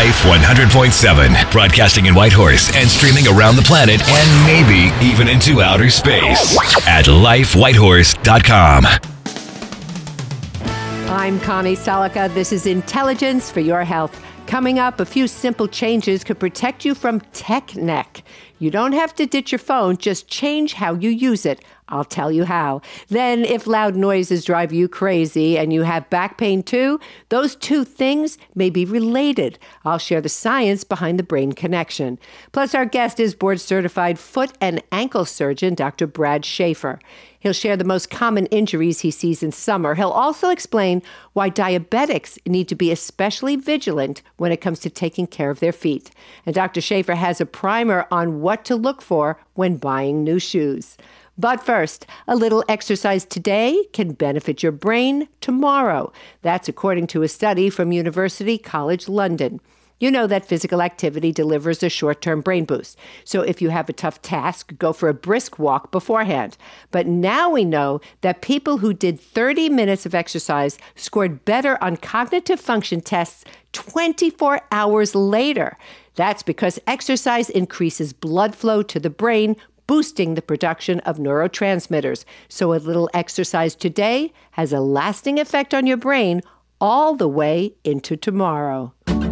Life 100.7, broadcasting in Whitehorse and streaming around the planet and maybe even into outer space at lifewhitehorse.com. I'm Connie Salika. This is Intelligence for Your Health. Coming up, a few simple changes could protect you from tech neck. You don't have to ditch your phone, just change how you use it. I'll tell you how. Then, if loud noises drive you crazy and you have back pain too, those two things may be related. I'll share the science behind the brain connection. Plus, our guest is board-certified foot and ankle surgeon, Dr. Brad Schaefer. He'll share the most common injuries he sees in summer. He'll also explain why diabetics need to be especially vigilant when it comes to taking care of their feet. And Dr. Schaefer has a primer on what to look for when buying new shoes. But first, a little exercise today can benefit your brain tomorrow. That's according to a study from University College London. You know that physical activity delivers a short-term brain boost. So if you have a tough task, go for a brisk walk beforehand. But now we know that people who did 30 minutes of exercise scored better on cognitive function tests 24 hours later. That's because exercise increases blood flow to the brain, boosting the production of neurotransmitters. So a little exercise today has a lasting effect on your brain all the way into tomorrow.